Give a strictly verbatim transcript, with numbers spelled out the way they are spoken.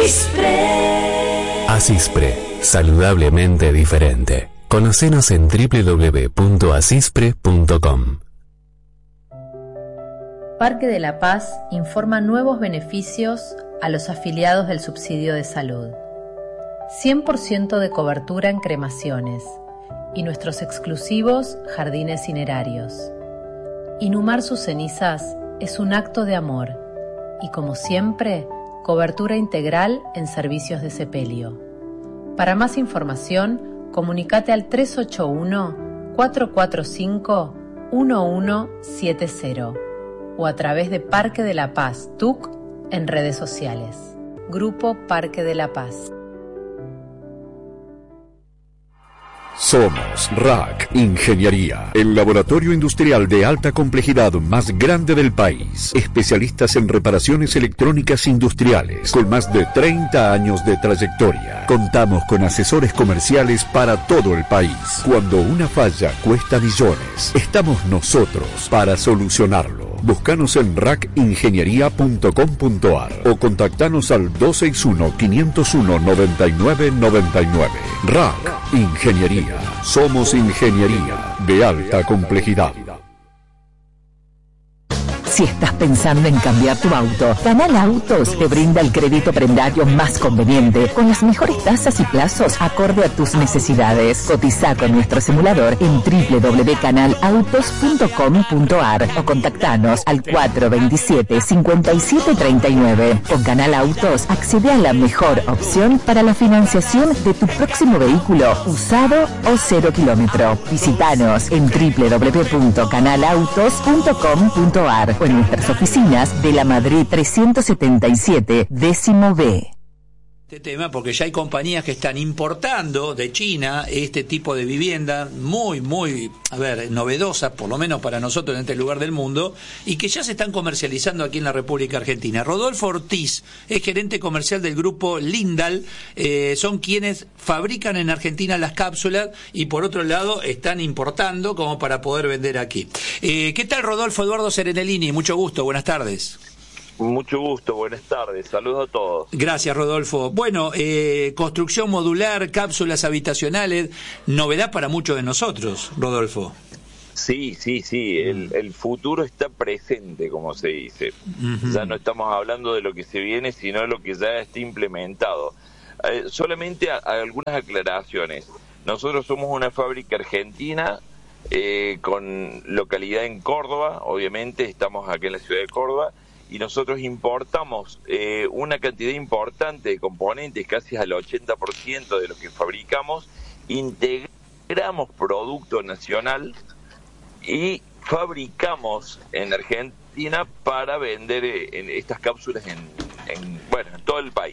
Asispre. Asispre, saludablemente diferente. Conocenos en doble u doble u doble u punto asispre punto com. Parque de la Paz informa nuevos beneficios a los afiliados del subsidio de salud. cien por ciento de cobertura en cremaciones y nuestros exclusivos jardines cinerarios. Inhumar sus cenizas es un acto de amor y, como siempre, cobertura integral en servicios de sepelio. Para más información, comunícate al tres ocho uno, cuatro cuatro cinco, uno uno siete cero o a través de Parque de la Paz T U C en redes sociales. Grupo Parque de la Paz. Somos R A C Ingeniería, el laboratorio industrial de alta complejidad más grande del país. Especialistas en reparaciones electrónicas industriales, con más de treinta años de trayectoria. Contamos con asesores comerciales para todo el país. Cuando una falla cuesta millones, estamos nosotros para solucionarlo. Búscanos en rac ingeniería punto com punto a r o contactanos al dos seis uno, cinco cero uno, nueve nueve nueve nueve. R A C Ingeniería. Somos ingeniería de alta complejidad. Si estás pensando en cambiar tu auto, Canal Autos te brinda el crédito prendario más conveniente, con las mejores tasas y plazos acorde a tus necesidades. Cotiza con nuestro simulador en doble u doble u doble u punto canal autos punto com punto a r o contactanos al cuatro dos siete, cinco siete tres nueve. Con Canal Autos accede a la mejor opción para la financiación de tu próximo vehículo, usado o cero kilómetro. Visítanos en doble u doble u doble u punto canal autos punto com punto a r o en nuestras oficinas de la Madrid trescientos setenta y siete, décimo B. Este tema porque ya hay compañías que están importando de China este tipo de vivienda muy, muy, a ver, novedosas, por lo menos para nosotros en este lugar del mundo, y que ya se están comercializando aquí en la República Argentina. Rodolfo Ortiz es gerente comercial del grupo Lindal, eh, son quienes fabrican en Argentina las cápsulas y por otro lado están importando como para poder vender aquí. Eh, ¿Qué tal, Rodolfo? Eduardo Serenellini, mucho gusto, buenas tardes. Mucho gusto, buenas tardes, saludos a todos. Gracias, Rodolfo. Bueno, eh, construcción modular, cápsulas habitacionales, novedad para muchos de nosotros, Rodolfo. Sí, sí, sí, el, el futuro está presente, como se dice. Uh-huh. Ya no estamos hablando de lo que se viene, sino de lo que ya está implementado. Eh, solamente a, a algunas aclaraciones. Nosotros somos una fábrica argentina eh, con localidad en Córdoba, obviamente estamos aquí en la ciudad de Córdoba, y nosotros importamos eh, una cantidad importante de componentes, casi al ochenta por ciento de lo que fabricamos, integramos producto nacional y fabricamos en Argentina para vender eh, en estas cápsulas en, en, bueno, en todo el país.